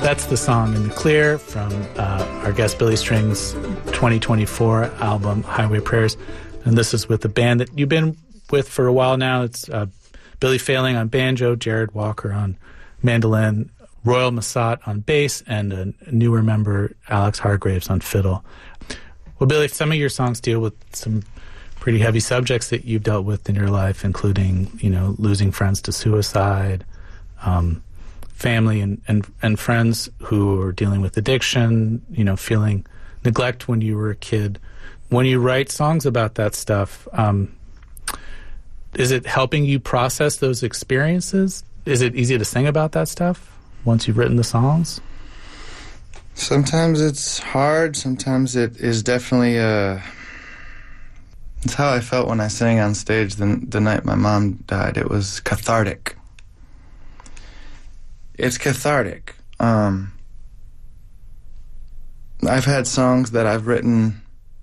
That's the song In the Clear from our guest Billy String's 2024 album, Highway Prayers. And this is with a band that you've been with for a while now. It's Billy Failing on banjo, Jared Walker on mandolin, Royal Massat on bass, and a newer member, Alex Hargraves, on fiddle. Well, Billy, some of your songs deal with some pretty heavy subjects that you've dealt with in your life, including, losing friends to suicide, family and friends who are dealing with addiction, feeling neglect when you were a kid. When you write songs about that stuff, is it helping you process those experiences? Is it easy to sing about that stuff once you've written the songs? Sometimes it's hard. Sometimes it is definitely it's how I felt when I sang on stage the night my mom died. It was cathartic. It's cathartic. I've had songs that I've written,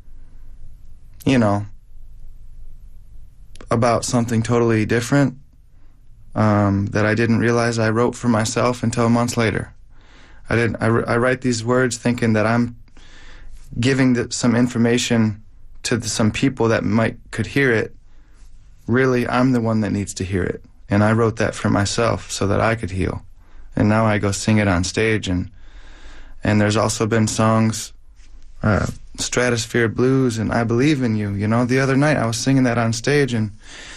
about something totally different that I didn't realize I wrote for myself until months later. I write these words thinking that I'm giving some information to some people that could hear it. Really, I'm the one that needs to hear it. And I wrote that for myself so that I could heal. And now I go sing it on stage. And there's also been songs, Stratosphere Blues and I Believe in You. The other night I was singing that on stage, and,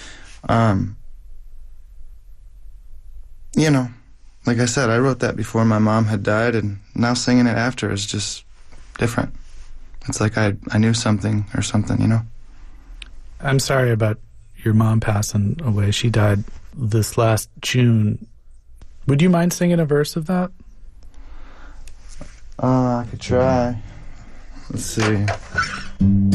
like I said, I wrote that before my mom had died, and now singing it after is just different. It's like I knew something or something, I'm sorry about your mom passing away. She died this last June. Would you mind singing a verse of that? I could try. Let's see.